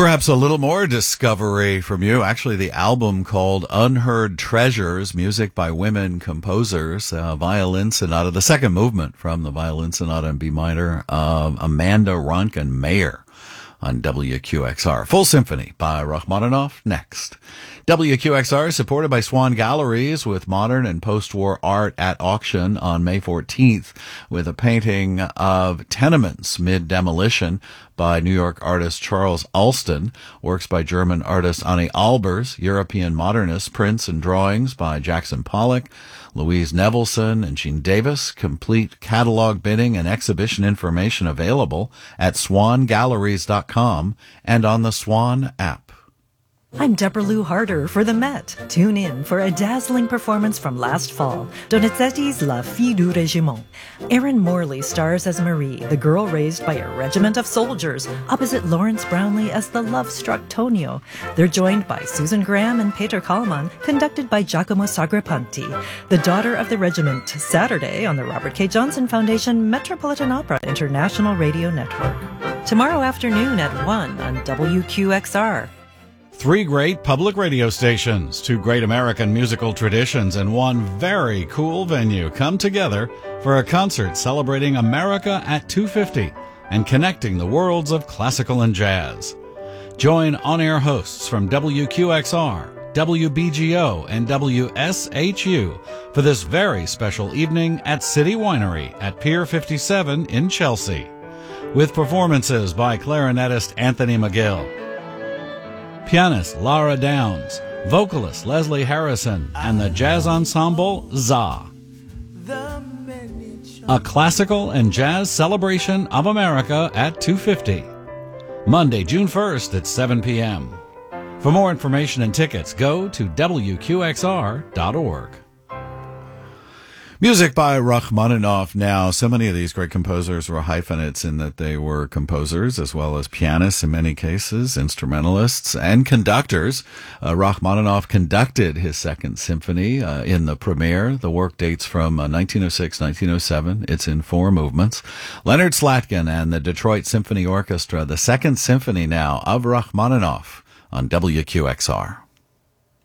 Perhaps a little more discovery from you. Actually, the album called Unheard Treasures, music by women composers, violin sonata, the second movement from the violin sonata in B minor, Amanda Ronkin-Mayer on WQXR. Full Symphony by Rachmaninoff next. WQXR is supported by Swan Galleries with modern and post-war art at auction on May 14th with a painting of Tenements Mid-Demolition by New York artist Charles Alston, works by German artist Annie Albers, European modernist prints and drawings by Jackson Pollock, Louise Nevelson, and Jean Davis. Complete catalog bidding and exhibition information available at swangalleries.com and on the Swan app. I'm Deborah Lou Harder for the Met. Tune in for a dazzling performance from last fall, Donizetti's La Fille du Régiment. Erin Morley stars as Marie, the girl raised by a regiment of soldiers, opposite Lawrence Brownlee as the love-struck Tonio. They're joined by Susan Graham and Peter Kallman, conducted by Giacomo Sagrapanti. The Daughter of the Regiment, Saturday on the Robert K. Johnson Foundation Metropolitan Opera International Radio Network. Tomorrow afternoon at 1 on WQXR. Three great public radio stations, two great American musical traditions, and one very cool venue come together for a concert celebrating America at 250 and connecting the worlds of classical and jazz. Join on-air hosts from WQXR, WBGO, and WSHU for this very special evening at City Winery at Pier 57 in Chelsea, with performances by clarinetist Anthony McGill, pianist Lara Downs, vocalist Leslie Harrison, and the jazz ensemble ZA. A classical and jazz celebration of America at 250. Monday, June 1st at 7 p.m. For more information and tickets, go to WQXR.org. Music by Rachmaninoff now. So many of these great composers were hyphenates in that they were composers as well as pianists in many cases, instrumentalists, and conductors. Rachmaninoff conducted his Second Symphony in the premiere. The work dates from 1906, 1907. It's in 4 movements. Leonard Slatkin and the Detroit Symphony Orchestra, the Second Symphony now of Rachmaninoff on WQXR.